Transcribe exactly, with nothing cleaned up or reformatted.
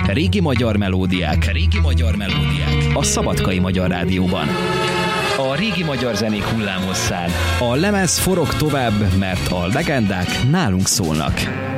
Régi magyar melódiák, régi magyar melódiák a Szabadkai Magyar Rádióban. A régi magyar zenék hullámhosszán. A lemez forog tovább, mert a legendák nálunk szólnak.